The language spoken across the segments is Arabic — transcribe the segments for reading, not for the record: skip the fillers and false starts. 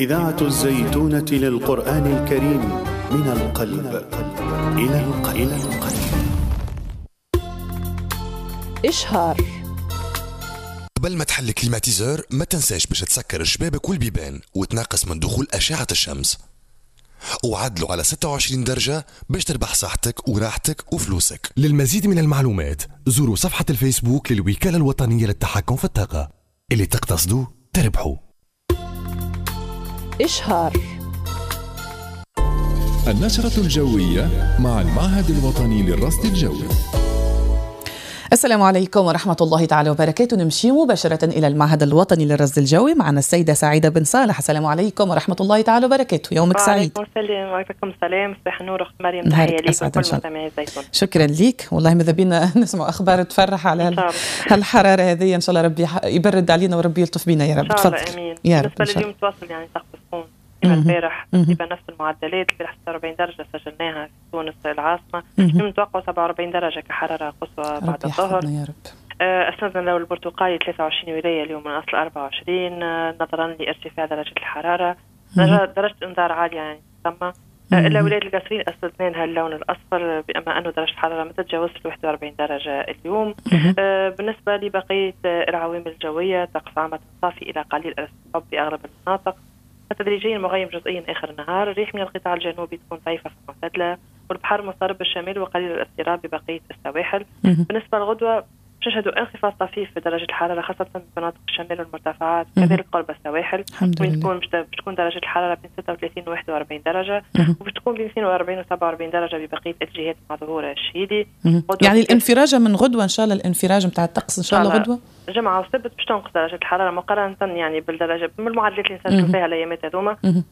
إذاعة الزيتونة للقرآن الكريم من القلب إلى القلب. إشهار. قبل ما تحل كليماتيزور ما تنساش باش تسكر الشبابك والبيبان وتناقص من دخول أشعة الشمس، وعدلوا على 26 درجة باش تربح صحتك وراحتك وفلوسك. للمزيد من المعلومات زوروا صفحة الفيسبوك للوكالة الوطنية للتحكم في الطاقة. اللي تقتصدوا تربحوا. إشهار. النشرة الجوية مع المعهد الوطني للرصد الجوي. السلام عليكم ورحمة الله تعالى وبركاته. نمشي مباشرة إلى المعهد الوطني للرصد الجوي. معنا السيدة سعيدة بن صالح. السلام عليكم ورحمة الله تعالى وبركاته. يومك سعيد. وعليكم السلام. صباح النور أخت مريم. تحية ليك وكل مستمعي الزيتون. شكرا ليك. والله ماذا بينا نسمع أخبار تفرح على هالحرارة هذه. إن شاء الله ربي يبرد علينا وربي يلطف بينا يا رب. إن شاء الله آمين. يا رب. بالنسبة لليوم تواصل يعني سقف الصون كما البارح تقريبا نفس المعدلات. البارح 46 درجة سجلناها في تونس العاصمة. اليوم نتوقع 47 درجة كحرارة قصوى بعد الظهر. يا رب. أسندنا لو البرتقالي 23 ولاية اليوم من أصل 24 نظرا لارتفاع درجة الحرارة. درجة إنذار عالية يعني ثم إلا ولاية القصرين أسندنا اللون الأصفر بما أنه درجة الحرارة ما تتجاوز 41 درجة اليوم. بالنسبة لبقية العوامل الجوية طقس عامة صافي إلى قليل السحب بأغلب المناطق، تدريجيا مغيم جزئيا آخر النهار. الريح من القطاع الجنوبي تكون ضعيفة معتدلة، والبحر مضطرب بالشمال وقليل الاضطراب ببقية السواحل. بالنسبة للغدوة تشهدوا انخفاض طفيف في درجة الحرارة خاصة في مناطق الشمال والمرتفعات كذلك قرب السواحل، وين بتكون درجة الحرارة بين 36 و 41 درجة، وبتكون بين 42 و 47 درجة ببقية الجهات مع ظهور الشهيدي. يعني الانفراجة من غدوة إن شاء الله، الانفراج متاع الطقس إن شاء الله غدوة جمعة وسبت باش تنقص درجة الحرارة مقارنة يعني بالدرجة من المعدلات اللي نسجلوا فيها الأيامات هذوما. إن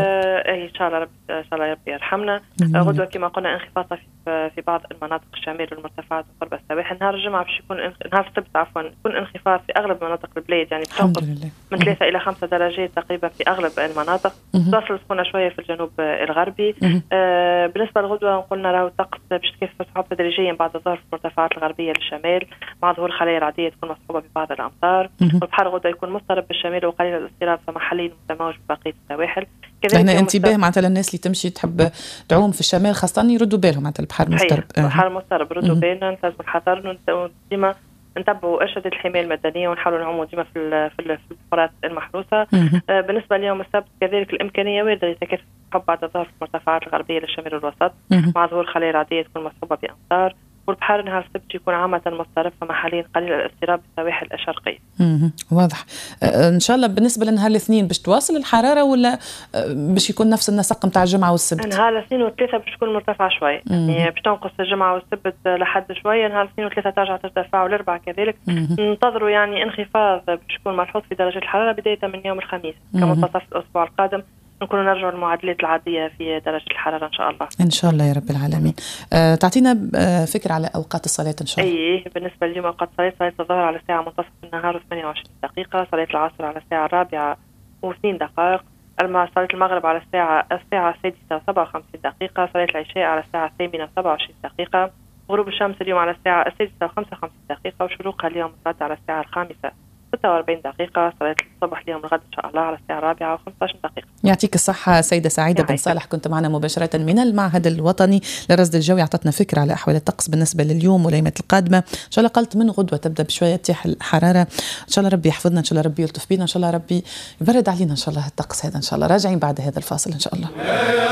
شاء الله ربي يرحمنا. غدوة كما قلنا انخفاض في بعض المناطق الشمال والمرتفعات وقرب السواحل. نهار الجمعة باش يكون نهار السبت يكون انخفاض في أغلب مناطق البلاد، يعني بتنقص من 3 إلى 5 درجات تقريبا في أغلب المناطق. توصل السخونة شوية في الجنوب الغربي. بالنسبة للغدوة قلنا راهو الطقس باش تكثف صعوبة تدريجيا بعد الظهر في المرتفعات الغربية للشمال مع ظهور خلايا رعدية تكون مصحوبة ببعض الأمطار. والبحر غدا يكون مضطرب بالشمال وقليل الاضطراب فمحليا متموج ببقية السواحل. هنا انتباه معناتها للناس اللي تمشي تحب تعوم في الشمال خاصة يردوا بالهم معناتها البحر مضطرب. البحر مضطرب ردوا بالنا، لازم الحذر ديما نتبعوا إرشاد الحماية المدنية ونحاولوا نعوموا ديما في البحورات المحروسة. بالنسبة ليوم السبت كذلك الإمكانية واردة لتكثف السحب بعد الظهر في المرتفعات الغربية للشمال والوسط مع ظهور خلايا رعدية تكون مصحوبة بأمطار. والبحر نهار السبت يكون عامة مضطرب فمحليا قليل الاضطراب بالسواحل الشرقية. واضح. إن شاء الله بالنسبة لنهار الاثنين باش تواصل الحرارة ولا باش يكون نفس النسق متاع الجمعة والسبت؟ نهار الاثنين والثلاثة باش تكون مرتفعة شوية، يعني باش تنقص الجمعة والسبت لحد شوية. نهار الاثنين والثلاثة ترجع ترتفع والأربعة كذلك. ننتظروا يعني انخفاض باش يكون ملحوظ في درجة الحرارة بداية من يوم الخميس كمنتصف الأسبوع القادم نكون نرجع المعادلات العادية في درجة الحرارة إن شاء الله. إن شاء الله يا رب العالمين. تعطينا فكرة على أوقات الصلاة إن شاء الله. بالنسبة لليوم أوقات الصلاة: صلاة الظهر على الساعة منتصف النهار و28 دقيقة، صلاة العصر على الساعة 4 و2 دقائق، صلاة المغرب على الساعة 6 و57 دقيقة، صلاة العشاء على الساعة 8 و27 دقيقة، غروب الشمس اليوم على الساعة 6 و55 دقيقة، وشروقها اليوم على الساعة 5 46 دقيقة، صلاة الصبح اليوم الغد إن شاء الله على الساعة 4 و15 دقيقة. يعطيك الصحة سيدة سعيدة بن صالح، كنت معنا مباشرة من المعهد الوطني للرصد الجوي. أعطتنا فكرة على أحوال الطقس بالنسبة لليوم والأيامات القادمة. إن شاء الله قلت من غدوة تبدأ بشوية تيح الحرارة. إن شاء الله ربي يحفظنا، إن شاء الله ربي يلطف بينا، إن شاء الله ربي يبرد علينا إن شاء الله الطقس هذا. إن شاء الله راجعين بعد هذا الفاصل إن شاء الله.